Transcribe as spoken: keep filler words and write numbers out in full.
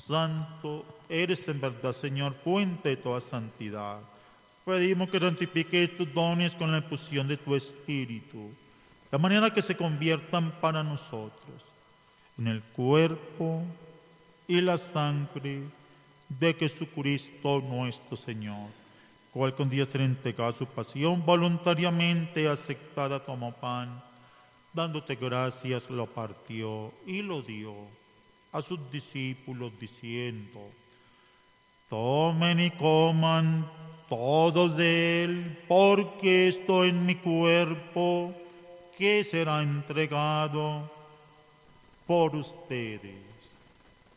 Santo eres en verdad, Señor, fuente de toda santidad. Pedimos que santifiques tus dones con la infusión de tu Espíritu, de manera que se conviertan para nosotros en el cuerpo y la sangre de Jesucristo nuestro Señor, cual con días de entregar su pasión voluntariamente aceptada tomó pan, dándote gracias lo partió y lo dio a sus discípulos diciendo: tomen y coman todos de él, porque esto es mi cuerpo que será entregado por ustedes.